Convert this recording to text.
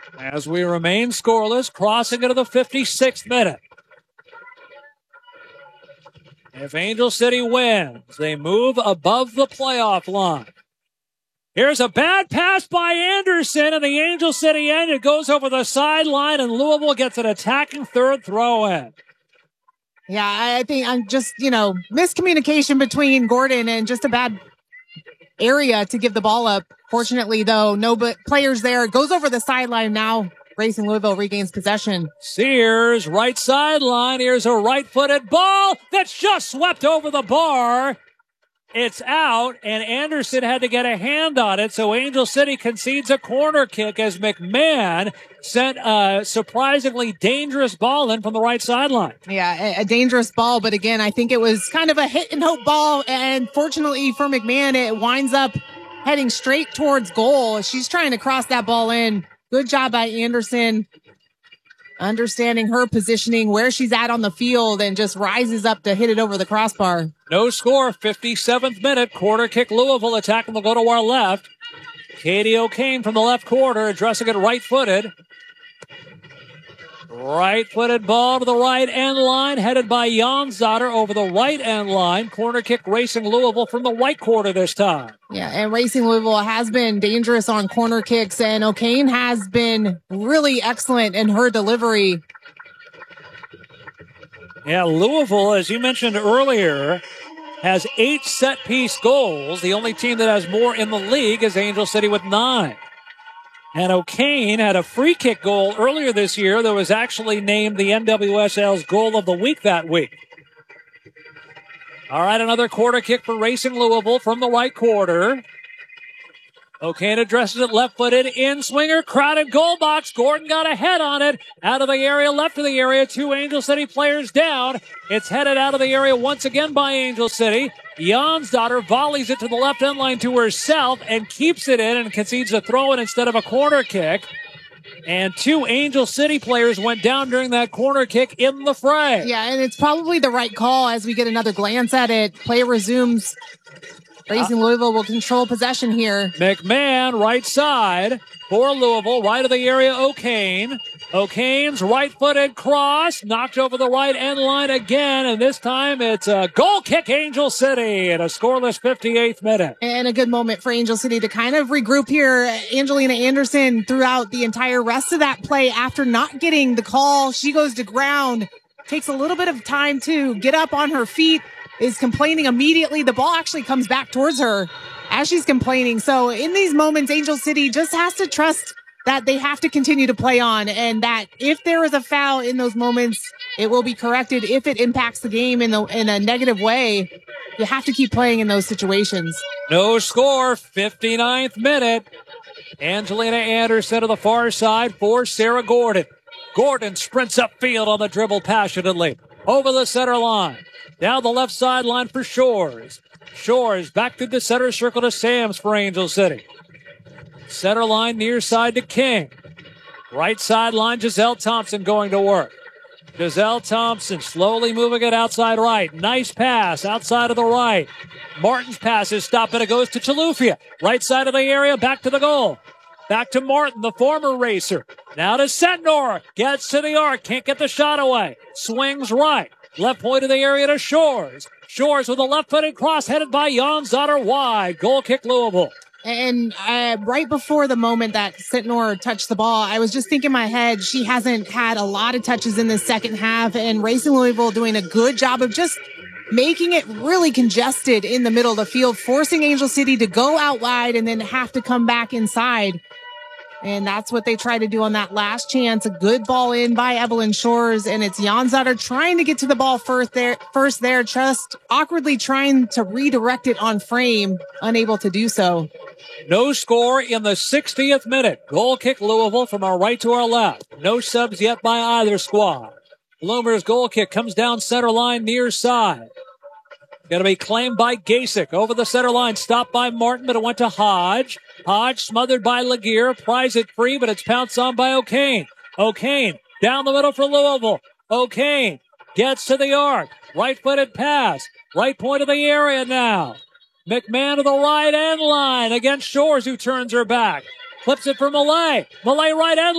As we remain scoreless, crossing into the 56th minute. If Angel City wins, they move above the playoff line. Here's a bad pass by Anderson, and the Angel City end. It goes over the sideline, and Louisville gets an attacking third throw in. Yeah, I think I'm just, miscommunication between Gordon and just a bad area to give the ball up. Fortunately, though, no players there. It goes over the sideline now. Racing Louisville regains possession. Sears, right sideline. Here's a right-footed ball that's just swept over the bar. It's out, and Anderson had to get a hand on it, so Angel City concedes a corner kick as McMahon sent a surprisingly dangerous ball in from the right sideline. Yeah, a dangerous ball, but again, I think it was kind of a hit-and-hope ball, and fortunately for McMahon, it winds up heading straight towards goal. She's trying to cross that ball in. Good job by Anderson, understanding her positioning, where she's at on the field, and just rises up to hit it over the crossbar. No score, 57th minute. Corner kick Louisville. Attacking will go to our left. Katie O'Kane from the left corner, addressing it right-footed. Right-footed ball to the right end line, headed by Jansdotter over the right end line. Corner kick Racing Louisville from the right corner this time. Yeah, and Racing Louisville has been dangerous on corner kicks, and O'Kane has been really excellent in her delivery. Yeah, Louisville, as you mentioned earlier, has 8 set-piece goals. The only team that has more in the league is Angel City with 9. And O'Kane had a free kick goal earlier this year that was actually named the NWSL's goal of the week that week. All right, another corner kick for Racing Louisville from the right quarter. O'Kane addresses it left-footed, in-swinger, crowded goal box. Gordon got a head on it. Out of the area, left of the area, 2 Angel City players down. It's headed out of the area once again by Angel City. Jansdotter volleys it to the left end line to herself and keeps it in and concedes a throw-in instead of a corner kick. And 2 Angel City players went down during that corner kick in the fray. Yeah, and it's probably the right call as we get another glance at it. Play resumes. Racing Louisville will control possession here. McMahon, right side for Louisville. Right of the area, O'Kane. O'Kane's right-footed cross. Knocked over the right end line again. And this time it's a goal kick, Angel City, at a scoreless 58th minute. And a good moment for Angel City to kind of regroup here. Angelina Anderson throughout the entire rest of that play after not getting the call. She goes to ground. Takes a little bit of time to get up on her feet. Is complaining immediately. The ball actually comes back towards her as she's complaining. So in these moments, Angel City just has to trust that they have to continue to play on, and that if there is a foul in those moments, it will be corrected. If it impacts the game in a negative way, you have to keep playing in those situations. No score, 59th minute. Angelina Anderson to the far side for Sarah Gordon. Gordon sprints upfield on the dribble passionately. Over the center line. Down the left sideline for Shores. Shores back through the center circle to Sams for Angel City. Center line near side to King. Right sideline, Giselle Thompson going to work. Giselle Thompson slowly moving it outside right. Nice pass outside of the right. Martin's pass is stopped, but it goes to Chalufia. Right side of the area, back to the goal. Back to Martin, the former racer. Now to Sentnor. Gets to the arc, can't get the shot away. Swings right. Left point of the area to Shores. Shores with a left-footed cross headed by Jansdotter wide. Goal kick Louisville. And right before the moment that Sentnor touched the ball, I was just thinking in my head, she hasn't had a lot of touches in the second half, and Racing Louisville doing a good job of just making it really congested in the middle of the field, forcing Angel City to go out wide and then have to come back inside. And that's what they tried to do on that last chance. A good ball in by Evelyn Shores, and it's Jansdotter trying to get to the ball first there, just awkwardly trying to redirect it on frame, unable to do so. No score in the 60th minute. Goal kick Louisville from our right to our left. No subs yet by either squad. Bloomer's goal kick comes down center line near side. Going to be claimed by Gasick. Over the center line. Stopped by Martin, but it went to Hodge. Hodge smothered by Laguerre. Prize it free, but it's pounced on by O'Kane. O'Kane down the middle for Louisville. O'Kane gets to the arc. Right-footed pass. Right point of the area now. McMahon to the right end line against Shores, who turns her back. Flips it for Millay. Millay right end